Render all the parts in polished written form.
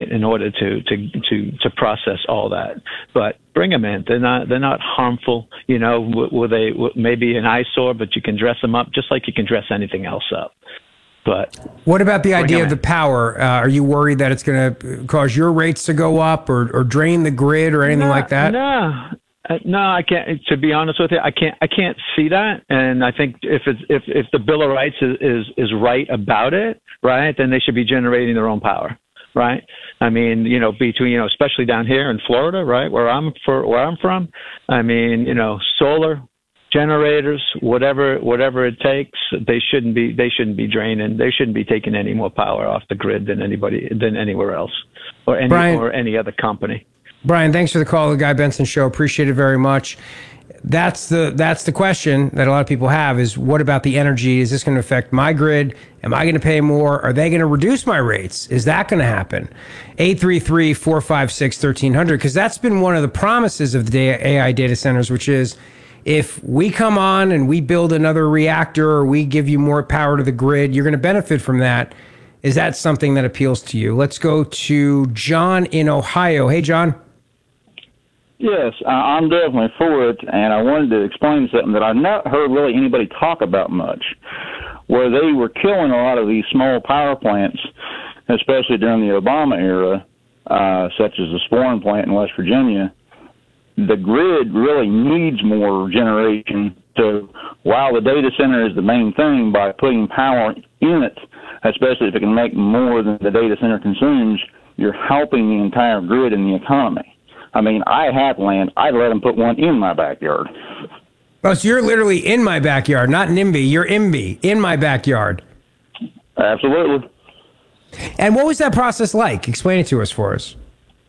right, in order to process all that. But bring them in. They're not harmful. You know, will they maybe an eyesore, but you can dress them up just like you can dress anything else up. But what about the idea of the power? Are you worried that it's going to cause your rates to go up or drain the grid or anything like that? No, I can't. To be honest with you, I can't see that. And I think if the Bill of Rights is right about it, right, then they should be generating their own power, right? I mean, you know, especially down here in Florida, right, where I'm from. I mean, you know, solar generators, whatever it takes, they shouldn't be draining. They shouldn't be taking any more power off the grid than anywhere else or any other company. Brian, thanks for the call, the Guy Benson Show. Appreciate it very much. That's the question that a lot of people have is, what about the energy? Is this going to affect my grid? Am I going to pay more? Are they going to reduce my rates? Is that going to happen? 833-456-1300, because that's been one of the promises of the AI data centers, which is if we come on and we build another reactor or we give you more power to the grid, you're going to benefit from that. Is that something that appeals to you? Let's go to John in Ohio. Hey, John. Yes, I'm definitely for it, and I wanted to explain something that I've not heard really anybody talk about much, where they were killing a lot of these small power plants, especially during the Obama era, such as the Sporn plant in West Virginia. The grid really needs more generation. So while the data center is the main thing, by putting power in it, especially if it can make more than the data center consumes, you're helping the entire grid and the economy. I mean, I have land. I'd let them put one in my backyard. Oh, so you're literally in my backyard, not NIMBY. You're IMBY, in my backyard. Absolutely. And what was that process like? Explain it to us for us.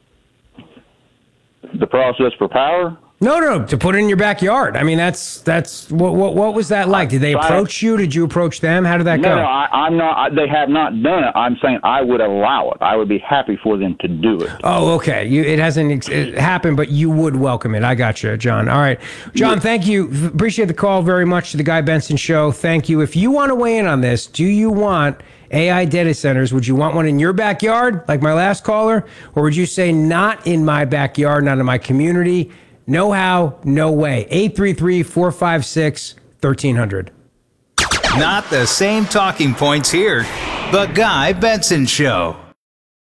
The process for power? No, to put it in your backyard. I mean, that's what was that like? Did they approach you? Did you approach them? How did that go? No, I'm not. They have not done it. I'm saying I would allow it. I would be happy for them to do it. Oh, okay. It hasn't happened, but you would welcome it. I got you, John. All right, John. Thank you. Appreciate the call very much to the Guy Benson Show. Thank you. If you want to weigh in on this, do you want AI data centers? Would you want one in your backyard, like my last caller, or would you say not in my backyard, not in my community? No how, no way. 833-456-1300. Not the same talking points here. The Guy Benson Show.